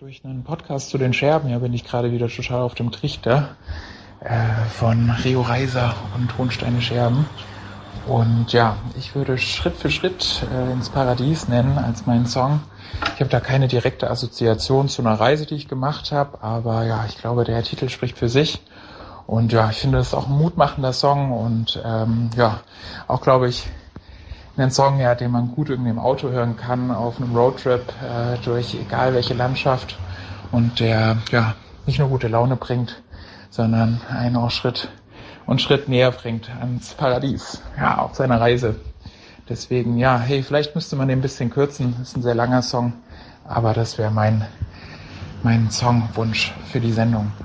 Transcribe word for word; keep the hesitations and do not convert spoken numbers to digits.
durch einen Podcast zu den Scherben, ja, bin ich gerade wieder total auf dem Trichter äh, von Rio Reiser und Tonsteine Scherben. Und ja, ich würde Schritt für Schritt äh, ins Paradies nennen als meinen Song. Ich habe da keine direkte Assoziation zu einer Reise, die ich gemacht habe, aber ja, ich glaube, der Titel spricht für sich. Und ja, ich finde, das ist auch ein mutmachender Song und ähm, ja, auch, glaube ich, ein Song, ja, den man gut irgendwie im Auto hören kann, auf einem Roadtrip äh, durch egal welche Landschaft und der ja nicht nur gute Laune bringt, sondern einen auch Schritt und Schritt näher bringt ans Paradies, ja, auf seiner Reise. Deswegen, ja, hey, vielleicht müsste man den ein bisschen kürzen, ist ein sehr langer Song, aber das wäre mein, mein Songwunsch für die Sendung.